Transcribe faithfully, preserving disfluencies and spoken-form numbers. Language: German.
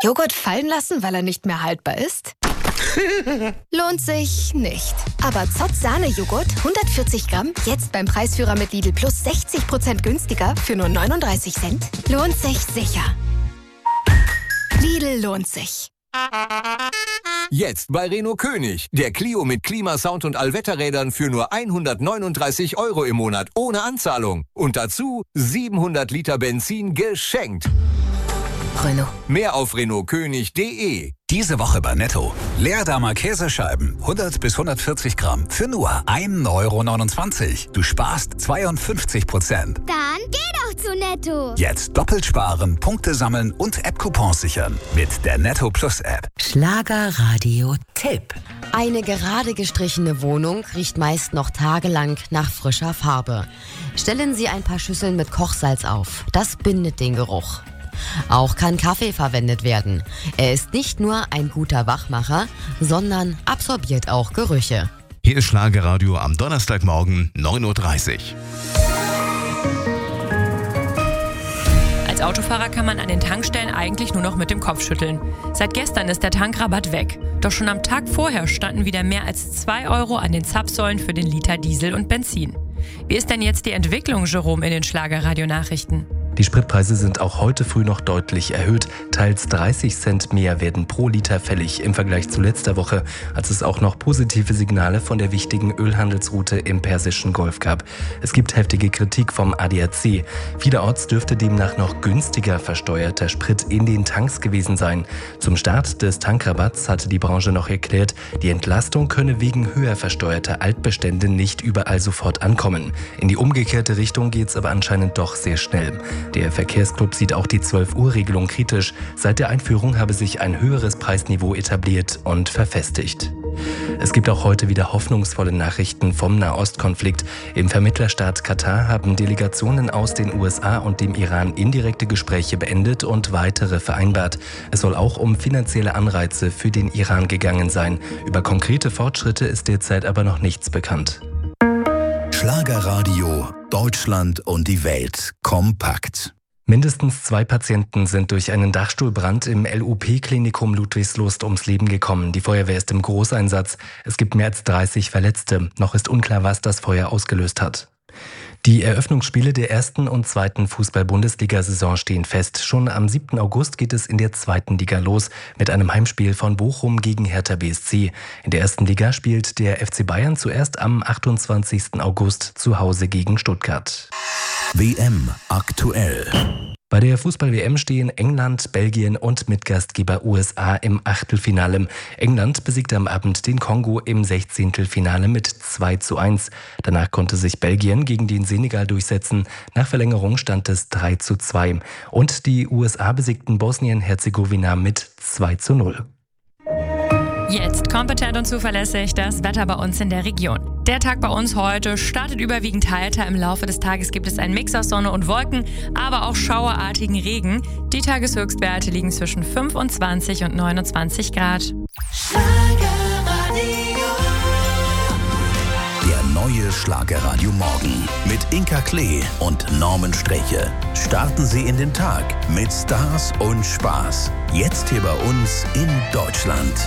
Joghurt fallen lassen, weil er nicht mehr haltbar ist? Lohnt sich nicht. Aber Zott Sahne-Joghurt, hundertvierzig Gramm, jetzt beim Preisführer mit Lidl Plus sechzig Prozent günstiger für nur neununddreißig Cent. Lohnt sich sicher. Lidl lohnt sich. Jetzt bei Renault König. Der Clio mit Klimasound und Allwetterrädern für nur hundertneununddreißig Euro im Monat ohne Anzahlung. Und dazu siebenhundert Liter Benzin geschenkt. Renault. Mehr auf renault könig punkt de. Diese Woche bei Netto. Leerdamer Käsescheiben, hundert bis hundertvierzig Gramm, für nur ein Euro neunundzwanzig. Du sparst zweiundfünfzig Prozent. Dann geh doch zu Netto. Jetzt doppelt sparen, Punkte sammeln und App-Coupons sichern. Mit der Netto Plus App. Schlagerradio-Tipp. Eine gerade gestrichene Wohnung riecht meist noch tagelang nach frischer Farbe. Stellen Sie ein paar Schüsseln mit Kochsalz auf. Das bindet den Geruch. Auch kann Kaffee verwendet werden. Er ist nicht nur ein guter Wachmacher, sondern absorbiert auch Gerüche. Hier ist Schlagerradio am Donnerstagmorgen neun Uhr dreißig. Als Autofahrer kann man an den Tankstellen eigentlich nur noch mit dem Kopf schütteln. Seit gestern ist der Tankrabatt weg. Doch schon am Tag vorher standen wieder mehr als zwei Euro an den Zapfsäulen für den Liter Diesel und Benzin. Wie ist denn jetzt die Entwicklung, Jerome, in den Schlagerradio-Nachrichten? Die Spritpreise sind auch heute früh noch deutlich erhöht. Teils dreißig Cent mehr werden pro Liter fällig im Vergleich zu letzter Woche, als es auch noch positive Signale von der wichtigen Ölhandelsroute im Persischen Golf gab. Es gibt heftige Kritik vom A D A C. Vielerorts dürfte demnach noch günstiger versteuerter Sprit in den Tanks gewesen sein. Zum Start des Tankrabatts hatte die Branche noch erklärt, die Entlastung könne wegen höher versteuerter Altbestände nicht überall sofort ankommen. In die umgekehrte Richtung geht's aber anscheinend doch sehr schnell. Der Verkehrsclub sieht auch die zwölf Uhr Regelung kritisch. Seit der Einführung habe sich ein höheres Preisniveau etabliert und verfestigt. Es gibt auch heute wieder hoffnungsvolle Nachrichten vom Nahostkonflikt. Im Vermittlerstaat Katar haben Delegationen aus den U S A und dem Iran indirekte Gespräche beendet und weitere vereinbart. Es soll auch um finanzielle Anreize für den Iran gegangen sein. Über konkrete Fortschritte ist derzeit aber noch nichts bekannt. Schlagerradio, Deutschland und die Welt kompakt. Mindestens zwei Patienten sind durch einen Dachstuhlbrand im L U P-Klinikum Ludwigslust ums Leben gekommen. Die Feuerwehr ist im Großeinsatz. Es gibt mehr als dreißig Verletzte. Noch ist unklar, was das Feuer ausgelöst hat. Die Eröffnungsspiele der ersten und zweiten Fußball-Bundesliga-Saison stehen fest. Schon am siebten August geht es in der zweiten Liga los mit einem Heimspiel von Bochum gegen Hertha B S C. In der ersten Liga spielt der F C Bayern zuerst am achtundzwanzigsten August zu Hause gegen Stuttgart. W M aktuell. Bei der Fußball-W M stehen England, Belgien und Mitgastgeber U S A im Achtelfinale. England besiegte am Abend den Kongo im Sechzehntelfinale mit zwei zu eins. Danach konnte sich Belgien gegen den Senegal durchsetzen. Nach Verlängerung stand es drei zu zwei. Und die U S A besiegten Bosnien-Herzegowina mit zwei zu null. Jetzt kompetent und zuverlässig das Wetter bei uns in der Region. Der Tag bei uns heute startet überwiegend heiter. Im Laufe des Tages gibt es einen Mix aus Sonne und Wolken, aber auch schauerartigen Regen. Die Tageshöchstwerte liegen zwischen fünfundzwanzig und neunundzwanzig Grad. Der neue Schlagerradio Morgen mit Inka Klee und Norman Streche. Starten Sie in den Tag mit Stars und Spaß. Jetzt hier bei uns in Deutschland.